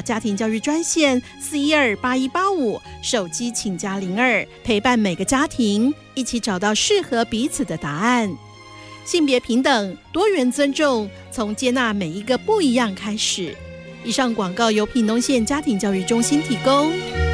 家庭教育专线4128185，手机请加02，陪伴每个家庭一起找到适合彼此的答案。性别平等，多元尊重，从接纳每一个不一样开始。以上广告由屏东县家庭教育中心提供。